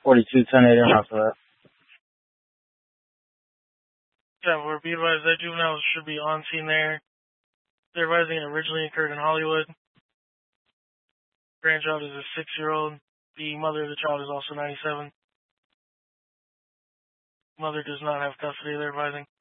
4210 miles for that. Yeah, we're be advised that juveniles should be on scene there. They're advising it originally occurred in Hollywood. Grandchild is a 6-year-old. The mother of the child is also 97. Mother does not have custody, they're advising.